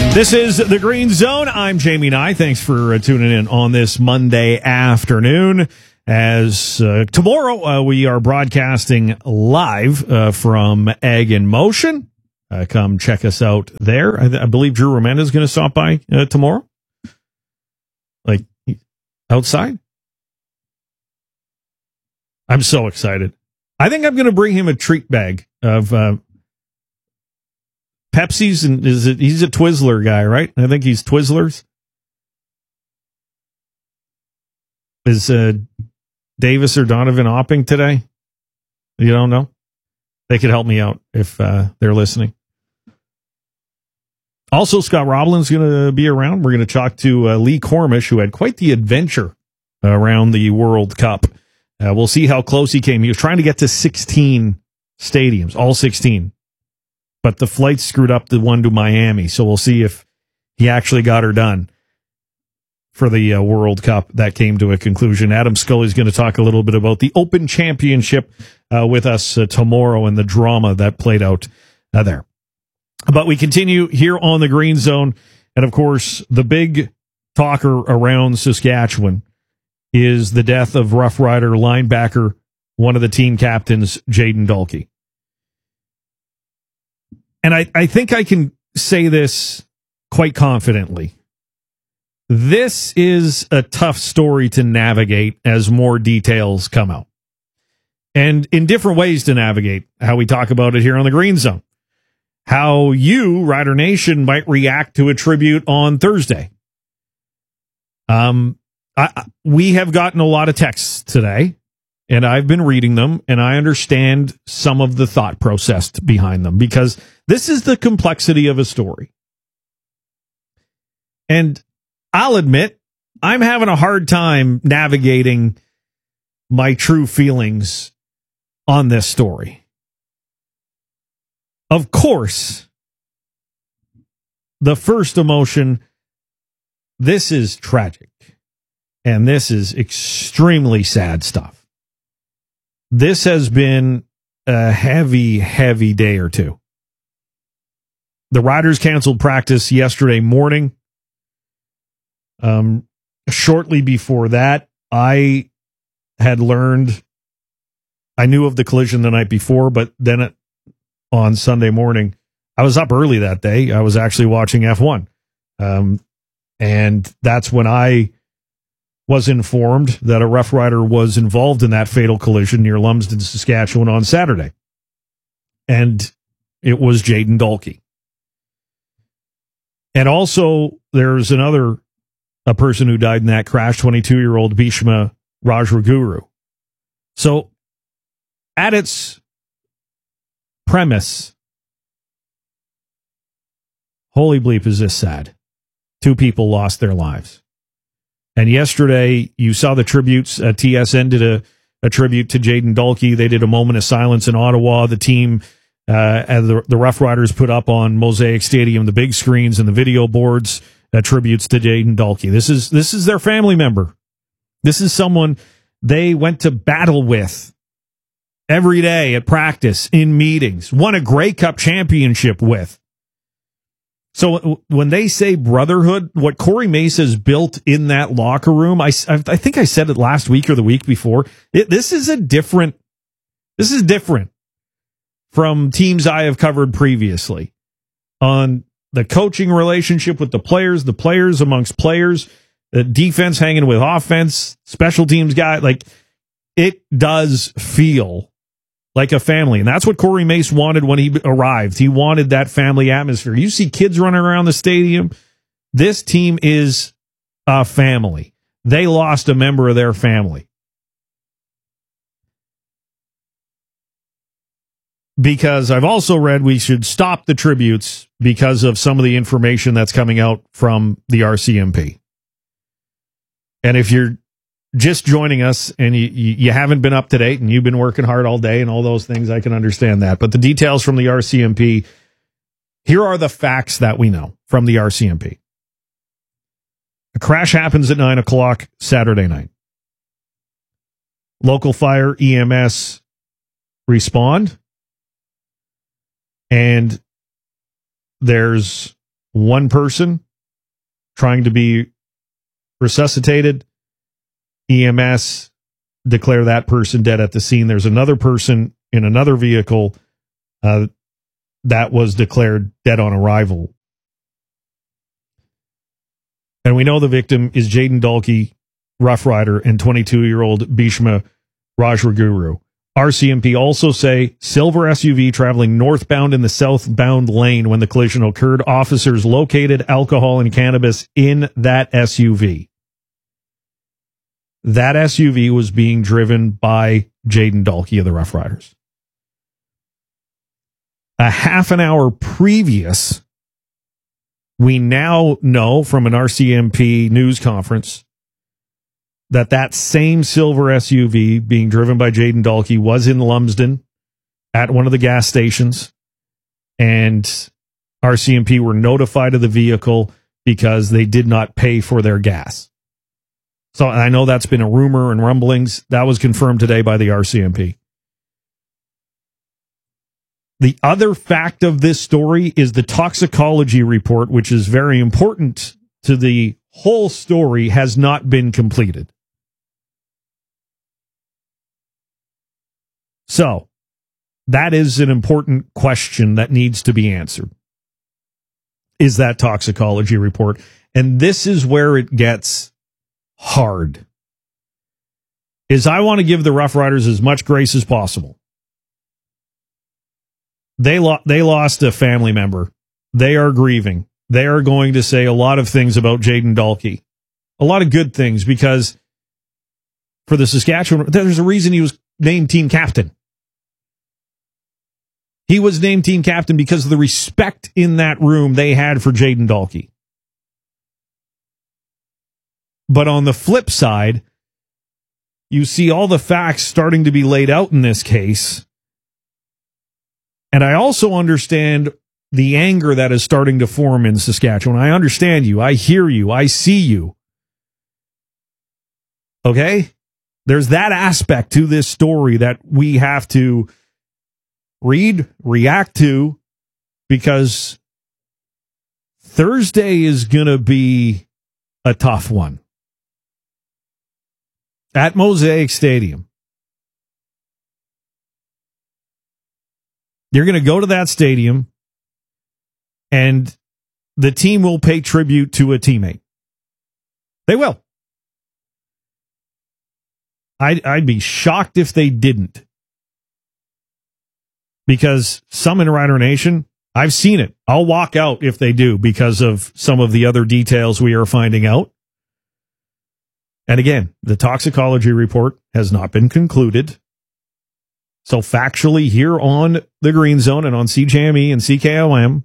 This is The Green Zone. I'm Jamie Nye. Thanks for tuning in on this Monday afternoon. As tomorrow we are broadcasting live from Egg in Motion. Come check us out there. I believe Drew Romanda is going to stop by tomorrow. Like outside. I'm so excited. I think I'm going to bring him a treat bag of Pepsi's, and he's a Twizzler guy, right? I think he's Twizzlers. Is Davis or Donovan Opping today? You don't know? They could help me out if they're listening. Also, Scott Roblin's going to be around. We're going to talk to Lee Cormish, who had quite the adventure around the World Cup. We'll see how close he came. He was trying to get to 16 stadiums, all 16. But the flight screwed up the one to Miami, so we'll see if he actually got her done for the World Cup. That came to a conclusion. Adam Scully's going to talk a little bit about the Open Championship with us tomorrow and the drama that played out there. But we continue here on the Green Zone, and of course, the big talker around Saskatchewan is the death of Rough Rider linebacker, one of the team captains, Jayden Dalkey. And I think I can say this quite confidently. This is a tough story to navigate as more details come out. And in different ways to navigate, how we talk about it here on the Green Zone. How you, Rider Nation, might react to a tribute on Thursday. We have gotten a lot of texts today, and I've been reading them, and I understand some of the thought process behind them, because this is the complexity of a story. And I'll admit, I'm having a hard time navigating my true feelings on this story. Of course, the first emotion, this is tragic, and this is extremely sad stuff. This has been a heavy, heavy day or two. The Riders canceled practice yesterday morning. Shortly before that, I had learned, I knew of the collision the night before, but then on Sunday morning, I was up early that day. I was actually watching F1. And that's when I was informed that a Rough Rider was involved in that fatal collision near Lumsden, Saskatchewan on Saturday. And it was Jayden Dalkey. And also, there's a person who died in that crash, 22-year-old Bhishma Rajraguru. So, at its premise, holy bleep, is this sad. 2 people lost their lives. And yesterday, you saw the tributes. TSN did a tribute to Jayden Dalkey. They did a moment of silence in Ottawa. The team, and the Rough Riders, put up on Mosaic Stadium the big screens and the video boards, tributes to Jayden Dalkey. This is their family member. This is someone they went to battle with every day at practice, in meetings, won a Grey Cup championship with. So when they say brotherhood, what Corey Mace has built in that locker room, I think I said it last week or the week before, this is different from teams I have covered previously on the coaching relationship with the players amongst players, the defense hanging with offense, special teams guy. Like, it does feel like a family. And that's what Corey Mace wanted when he arrived. He wanted that family atmosphere. You see kids running around the stadium. This team is a family. They lost a member of their family. Because I've also read we should stop the tributes because of some of the information that's coming out from the RCMP. And if you're just joining us and you haven't been up to date and you've been working hard all day and all those things, I can understand that. But the details from the RCMP, here are the facts that we know from the RCMP. A crash happens at 9 o'clock Saturday night. Local fire, EMS respond. And there's one person trying to be resuscitated. EMS declare that person dead at the scene. There's another person in another vehicle that was declared dead on arrival. And we know the victim is Jayden Dalkey, Rough Rider, and 22-year-old Bhishma Rajguru. RCMP also say silver SUV traveling northbound in the southbound lane when the collision occurred. Officers located alcohol and cannabis in that SUV. That SUV was being driven by Jayden Dalkey of the Rough Riders. A half an hour previous, we now know from an RCMP news conference that that same silver SUV being driven by Jayden Dalkey was in Lumsden at one of the gas stations, and RCMP were notified of the vehicle because they did not pay for their gas. So I know that's been a rumor and rumblings. That was confirmed today by the RCMP. The other fact of this story is the toxicology report, which is very important to the whole story, has not been completed. So that is an important question that needs to be answered. Is that toxicology report? And this is where it gets hard. Is I want to give the Rough Riders as much grace as possible. They lost a family member. They are grieving. They are going to say a lot of things about Jayden Dalkey. A lot of good things, because for the Saskatchewan, there's a reason he was named team captain. He was named team captain because of the respect in that room they had for Jayden Dalkey. But on the flip side, you see all the facts starting to be laid out in this case. And I also understand the anger that is starting to form in Saskatchewan. I understand you. I hear you. I see you. Okay? There's that aspect to this story that we have to read, react to, because Thursday is going to be a tough one at Mosaic Stadium. You're going to go to that stadium, and the team will pay tribute to a teammate. They will. I'd be shocked if they didn't. Because some in Rider Nation, I've seen it. I'll walk out if they do because of some of the other details we are finding out. And again, the toxicology report has not been concluded. So factually, here on the Green Zone and on CJME and CKOM,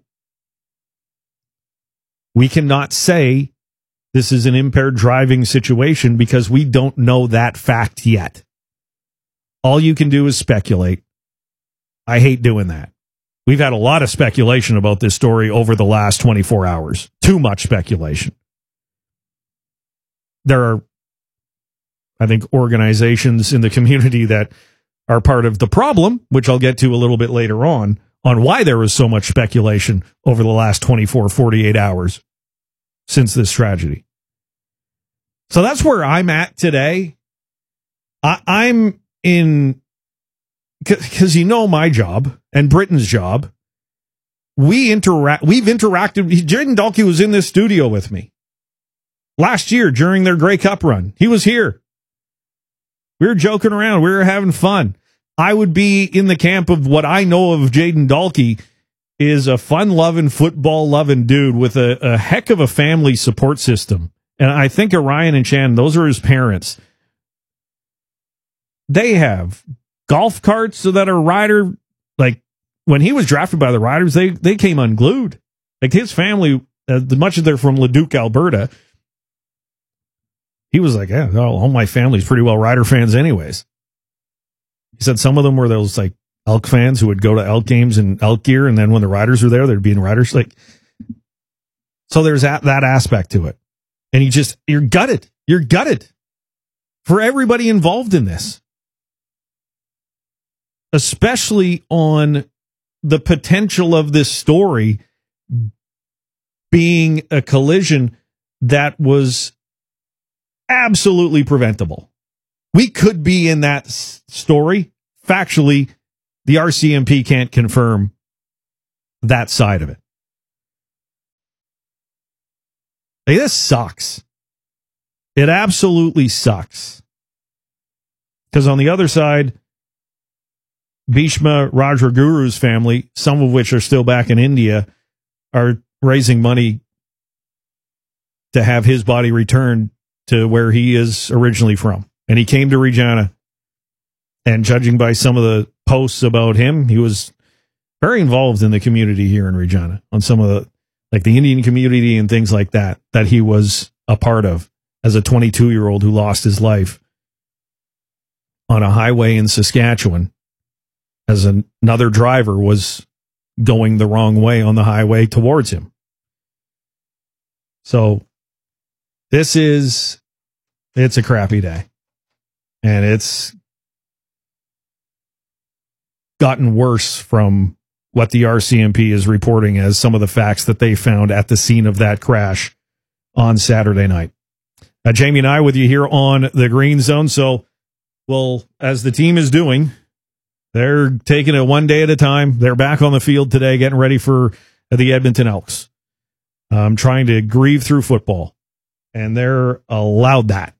we cannot say this is an impaired driving situation because we don't know that fact yet. All you can do is speculate. I hate doing that. We've had a lot of speculation about this story over the last 24 hours. Too much speculation. There are, I think, organizations in the community that are part of the problem, which I'll get to a little bit later on why there was so much speculation over the last 24, 48 hours since this tragedy. So that's where I'm at today. I'm in, because you know my job and Britain's job, we've interacted. Jayden Dalkey was in this studio with me last year during their Grey Cup run. He was here. We were joking around. We were having fun. I would be in the camp of what I know of Jayden Dalkey is a fun-loving, football-loving dude with a heck of a family support system. And I think of Ryan and Shannon, those are his parents. They have golf carts that are Rider. Like, when he was drafted by the Riders, they came unglued. Like, his family, much of they're from Leduc, Alberta, he was like, yeah, all my family's pretty well Rider fans anyways. He said some of them were those like Elk fans who would go to Elk games in Elk gear, and then when the Riders were there, they'd be in Riders. Like, so there's that aspect to it. And you're gutted. You're gutted for everybody involved in this. Especially on the potential of this story being a collision that was absolutely preventable. We could be in that story. Factually, the RCMP can't confirm that side of it. Hey, this sucks. It absolutely sucks. Because on the other side, Bhishma Rajguru's family, some of which are still back in India, are raising money to have his body returned to where he is originally from. And he came to Regina. And judging by some of the posts about him, he was very involved in the community here in Regina on some of the, like the Indian community and things like that he was a part of as a 22-year-old who lost his life on a highway in Saskatchewan as another driver was going the wrong way on the highway towards him. So it's a crappy day. And it's gotten worse from what the RCMP is reporting as some of the facts that they found at the scene of that crash on Saturday night. Jamie and I with you here on the Green Zone. So, well, as the team is doing, they're taking it one day at a time. They're back on the field today, getting ready for the Edmonton Elks. Trying to grieve through football. And they're allowed that.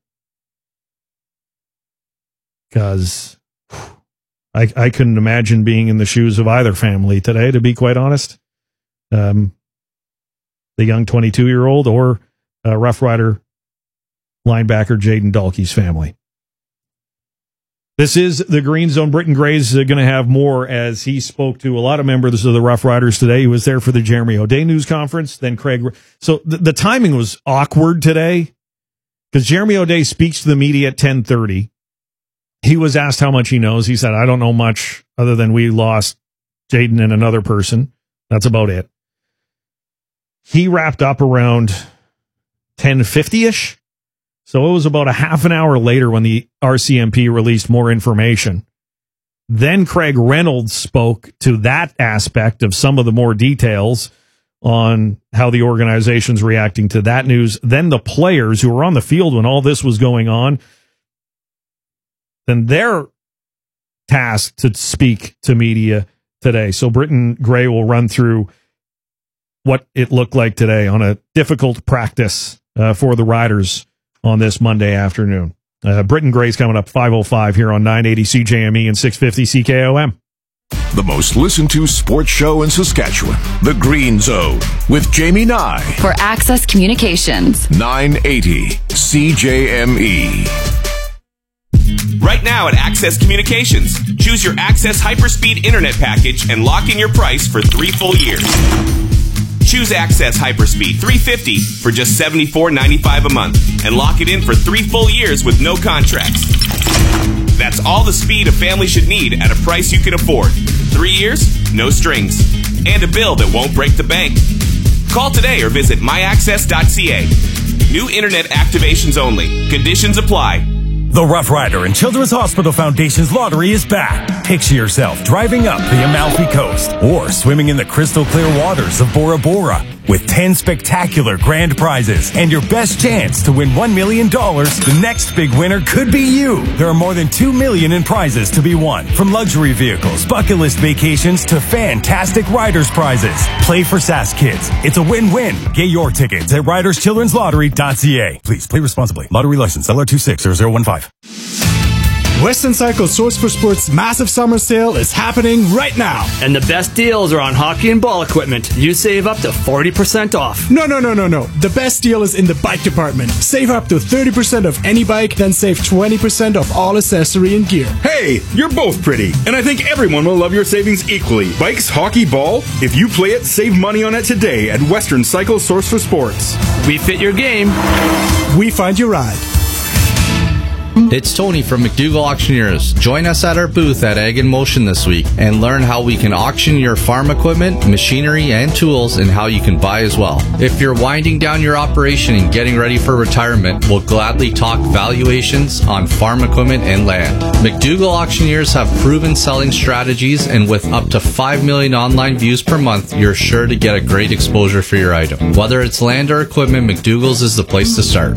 Because I couldn't imagine being in the shoes of either family today, to be quite honest. The young 22-year-old or Rough Rider linebacker Jaden Dahlke's family. This is the Green Zone. Britton Gray's going to have more as he spoke to a lot of members of the Rough Riders today. He was there for the Jeremy O'Day news conference. Then Craig. So the timing was awkward today because Jeremy O'Day speaks to the media at 10:30. He was asked how much he knows. He said, I don't know much other than we lost Jaden and another person. That's about it. He wrapped up around 10:50-ish. So it was about a half an hour later when the RCMP released more information. Then Craig Reynolds spoke to that aspect of some of the more details on how the organization's reacting to that news. Then the players who were on the field when all this was going on, then they're tasked to speak to media today. So Britton Gray will run through what it looked like today on a difficult practice for the Riders on this Monday afternoon. Britton Gray's coming up 5:05 here on 980 CJME and 650 CKOM. The most listened to sports show in Saskatchewan, The Green Zone, with Jamie Nye. For Access Communications. 980 CJME. Right now at Access Communications, choose your Access Hyperspeed Internet package and lock in your price for 3 full years. Choose Access Hyperspeed 350 for just $74.95 a month and lock it in for 3 full years with no contracts. That's all the speed a family should need at a price you can afford. 3 years, no strings, and a bill that won't break the bank. Call today or visit myaccess.ca. New internet activations only. Conditions apply. The Rough Rider and Children's Hospital Foundation's lottery is back. Picture yourself driving up the Amalfi Coast or swimming in the crystal clear waters of Bora Bora with 10 spectacular grand prizes and your best chance to win $1 million. The next big winner could be you. There are more than $2 million in prizes to be won, from luxury vehicles, bucket list vacations to fantastic Riders prizes. Play for SAS Kids. It's a win-win. Get your tickets at riderschildrenslottery.ca. Please play responsibly. Lottery license LR260015. Western Cycle Source for Sports' massive summer sale is happening right now. And the best deals are on hockey and ball equipment. You save up to 40% off. No. The best deal is in the bike department. Save up to 30% of any bike, then save 20% of all accessory and gear. Hey, you're both pretty, and I think everyone will love your savings equally. Bikes, hockey, ball, if you play it, save money on it today at Western Cycle Source for Sports. We fit your game. We find your ride. It's Tony from McDougall Auctioneers. Join us at our booth at Ag in Motion this week and learn how we can auction your farm equipment, machinery, and tools, and how you can buy as well. If you're winding down your operation and getting ready for retirement, we'll gladly talk valuations on farm equipment and land. McDougall Auctioneers have proven selling strategies, and with up to 5 million online views per month, you're sure to get a great exposure for your item. Whether it's land or equipment, McDougall's is the place to start.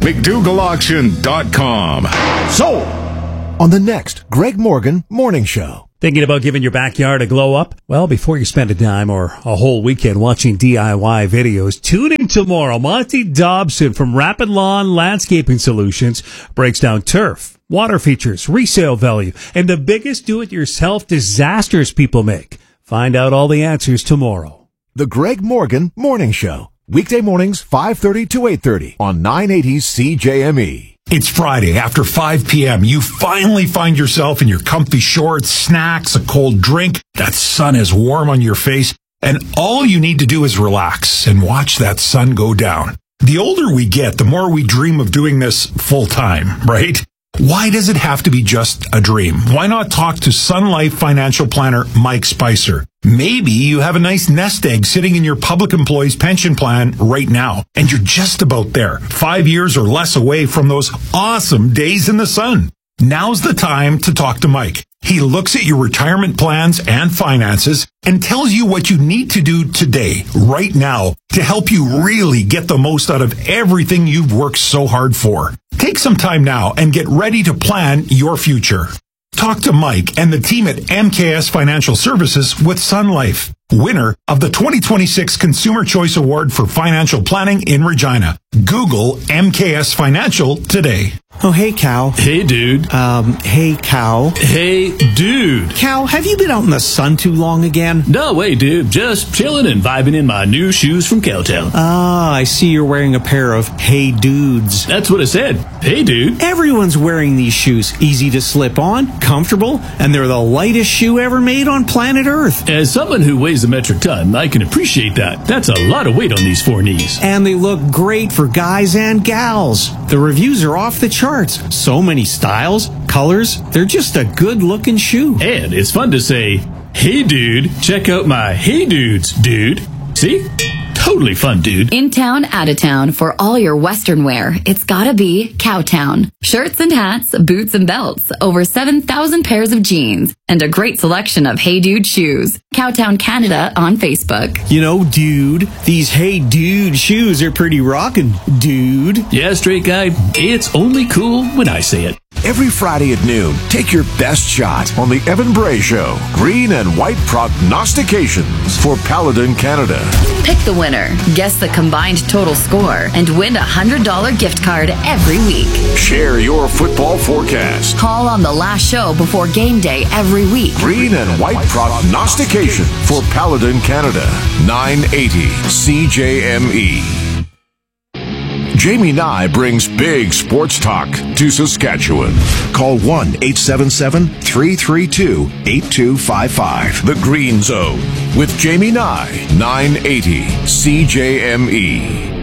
McDougallAuction.com. Sold! On the next Greg Morgan Morning Show. Thinking about giving your backyard a glow up? Well, before you spend a dime or a whole weekend watching DIY videos, tune in tomorrow. Monty Dobson from Rapid Lawn Landscaping Solutions breaks down turf, water features, resale value, and the biggest do-it-yourself disasters people make. Find out all the answers tomorrow. The Greg Morgan Morning Show. Weekday mornings, 5:30 to 8:30 on 980 CJME. It's Friday after 5 p.m. You finally find yourself in your comfy shorts, snacks, a cold drink. That sun is warm on your face, and all you need to do is relax and watch that sun go down. The older we get, the more we dream of doing this full time, right? Why does it have to be just a dream? Why not talk to Sun Life financial planner Mike Spicer? Maybe you have a nice nest egg sitting in your public employee's pension plan right now, and you're just about there, 5 years or less away from those awesome days in the sun. Now's the time to talk to Mike. He looks at your retirement plans and finances and tells you what you need to do today, right now, to help you really get the most out of everything you've worked so hard for. Take some time now and get ready to plan your future. Talk to Mike and the team at MKS Financial Services with Sun Life, winner of the 2026 Consumer Choice Award for Financial Planning in Regina. Google MKS Financial today. Oh, hey, Cow. Hey, dude. Hey, Cow. Hey, dude. Cow, have you been out in the sun too long again? No way, dude. Just chilling and vibing in my new shoes from Cowtown. Ah, I see you're wearing a pair of Hey Dudes. That's what I said. Hey, dude. Everyone's wearing these shoes. Easy to slip on, comfortable, and they're the lightest shoe ever made on planet Earth. As someone who weighs a metric ton, I can appreciate that. That's a lot of weight on these four knees. And they look great for guys and gals. The reviews are off the charts. So many styles, colors. They're just a good-looking shoe. And it's fun to say, hey, dude, check out my Hey Dudes, dude. See? Totally fun, dude. In town, out of town, for all your Western wear, it's gotta be Cowtown. Shirts and hats, boots and belts, over 7,000 pairs of jeans, and a great selection of Hey Dude shoes. Cowtown Canada on Facebook. You know, dude, these Hey Dude shoes are pretty rockin', dude. Yeah, straight guy, it's only cool when I say it. Every Friday at noon, take your best shot on the Evan Bray Show. Green and white prognostications for Paladin Canada. Pick the winner, guess the combined total score, and win a $100 gift card every week. Share your football forecast. Call on the last show before game day every week. Green and white prognostication for Paladin Canada. 980 CJME. Jamie Nye brings big sports talk to Saskatchewan. Call 1-877-332-8255. The Green Zone with Jamie Nye, 980 CJME.